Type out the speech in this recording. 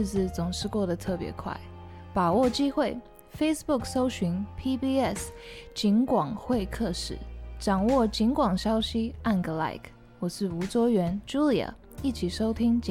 日子总是过得特别快，把握机会 ，Facebook 搜寻 PBS 警广会客室，掌握警广消息，按个 like。我是吴卓源 Julia， 一起收听警